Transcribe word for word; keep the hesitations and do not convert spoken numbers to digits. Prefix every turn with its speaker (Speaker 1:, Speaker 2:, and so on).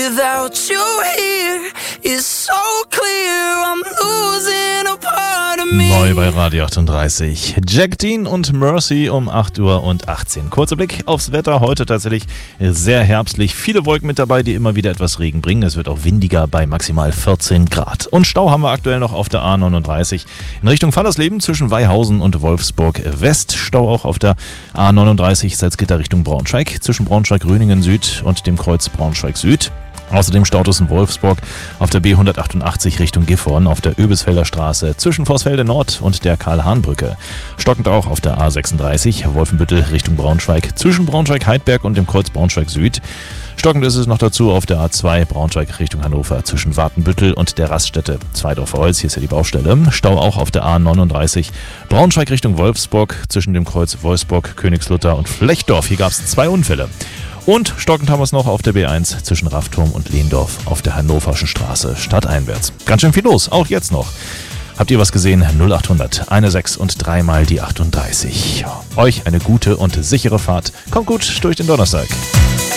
Speaker 1: without you here is so clear. I'm losing a part of me.
Speaker 2: Neu bei Radio achtunddreißig. Jack Dean und Mercy um acht Uhr und achtzehn. Kurzer Blick aufs Wetter. Heute tatsächlich sehr herbstlich. Viele Wolken mit dabei, die immer wieder etwas Regen bringen. Es wird auch windiger bei maximal vierzehn Grad. Und Stau haben wir aktuell noch auf der A neununddreißig in Richtung Fallersleben zwischen Weihausen und Wolfsburg West. Stau auch auf der A neununddreißig Salzgitter Richtung Braunschweig zwischen Braunschweig-Röningen Süd und dem Kreuz Braunschweig Süd. Außerdem Status in Wolfsburg auf der B hundertachtundachtzig Richtung Gifhorn, auf der Öbisfelder Straße zwischen Vorsfelde Nord und der Karl-Hahn-Brücke. Stockend auch auf der A sechsunddreißig Wolfenbüttel Richtung Braunschweig zwischen Braunschweig-Heidberg und dem Kreuz Braunschweig Süd. Stockend ist es noch dazu auf der A zwei Braunschweig Richtung Hannover zwischen Wartenbüttel und der Raststätte Zweidorf-Holz. Hier ist ja die Baustelle. Stau auch auf der A neununddreißig Braunschweig Richtung Wolfsburg zwischen dem Kreuz Wolfsburg, Königslutter und Flechdorf. Hier gab es zwei Unfälle. Und stockend haben wir es noch auf der B eins zwischen Raffturm und Lehndorf auf der Hannoverschen Straße stadteinwärts. Ganz schön viel los, auch jetzt noch. Habt ihr was gesehen? null achthundert, sechzehn und dreimal die achtunddreißig. Euch eine gute und sichere Fahrt. Kommt gut durch den Donnerstag.